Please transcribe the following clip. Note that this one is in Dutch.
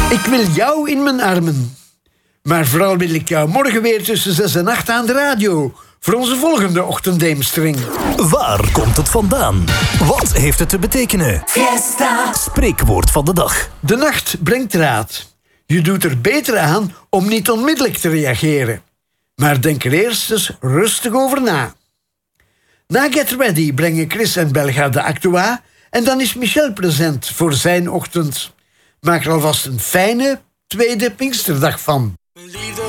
Ik wil jou in mijn armen. Maar vooral wil ik jou morgen weer tussen 6 en 8 aan de radio. Voor onze volgende ochtenddeemstring. Waar komt het vandaan? Wat heeft het te betekenen? Fiesta. Spreekwoord van de dag. De nacht brengt raad. Je doet er beter aan om niet onmiddellijk te reageren. Maar denk er eerst eens rustig over na. Na Get Ready brengen Chris en Belga de Actua en dan is Michel present voor zijn ochtend. Maak er alvast een fijne tweede Pinksterdag van.